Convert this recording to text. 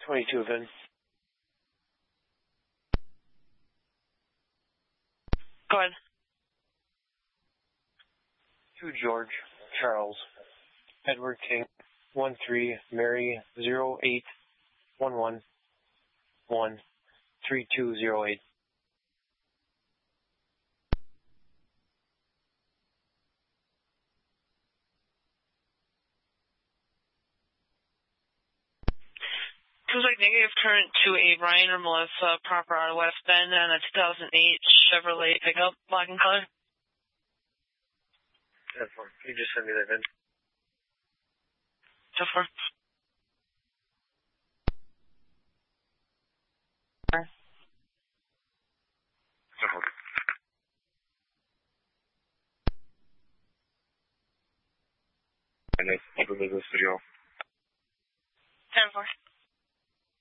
22 then. Go ahead. To George, Charles, Edward King, 13, Mary, 0811 3208. Like negative current to a Ryan or Melissa, proper out of West Bend, and a 2008 Chevrolet pickup, black and color. That's fine. You just send me that VIN. So far. And it's open business video. 10-4.